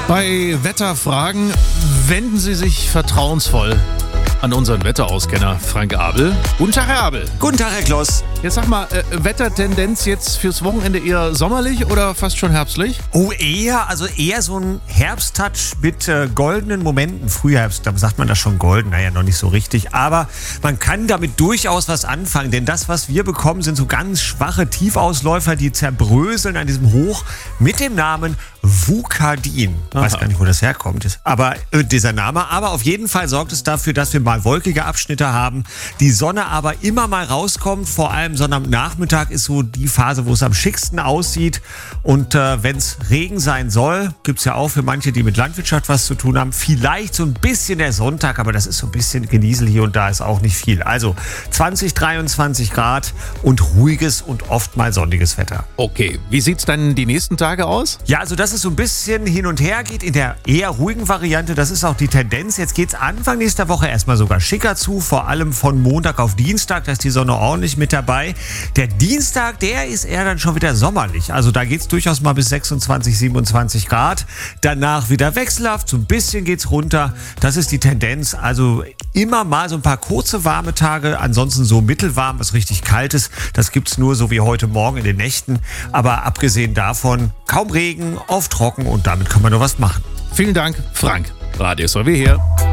Bei Wetterfragen wenden Sie sich vertrauensvoll an unseren Wetterauskenner Frank Abel. Guten Tag, Herr Abel. Guten Tag, Herr Kloss. Jetzt sag mal, Wettertendenz jetzt fürs Wochenende eher sommerlich oder fast schon herbstlich? Oh, eher so ein Herbsttouch mit goldenen Momenten. Frühherbst, da sagt man das schon golden, naja, noch nicht so richtig. Aber man kann damit durchaus was anfangen, denn das, was wir bekommen, sind so ganz schwache Tiefausläufer, die zerbröseln an diesem Hoch mit dem Namen Vucadin. Ich weiß gar nicht, wo das herkommt. Aber dieser Name. Aber auf jeden Fall sorgt es dafür, dass wir mal wolkige Abschnitte haben. Die Sonne aber immer mal rauskommt. Vor allem Sonnabendnachmittag ist so die Phase, wo es am schicksten aussieht. Und wenn es Regen sein soll, gibt es ja auch für manche, die mit Landwirtschaft was zu tun haben, vielleicht so ein bisschen der Sonntag. Aber das ist so ein bisschen Geniesel hier und da, ist auch nicht viel. Also 20, 23 Grad und ruhiges und oft mal sonniges Wetter. Okay, wie sieht's dann die nächsten Tage aus? Ja, also dass es so ein bisschen hin und her geht in der eher ruhigen Variante, das ist auch die Tendenz. Jetzt geht's Anfang nächster Woche erstmal sogar schicker zu, vor allem von Montag auf Dienstag, da ist die Sonne ordentlich mit dabei. Der Dienstag, der ist eher dann schon wieder sommerlich. Also da geht's durchaus mal bis 26, 27 Grad. Danach wieder wechselhaft, so ein bisschen geht's runter. Das ist die Tendenz. Also immer mal so ein paar kurze warme Tage, ansonsten so mittelwarm, was richtig kalt ist. Das gibt's nur so wie heute Morgen in den Nächten. Aber abgesehen davon kaum Regen, oft trocken und damit kann man nur was machen. Vielen Dank, Frank. Radio SOW hier.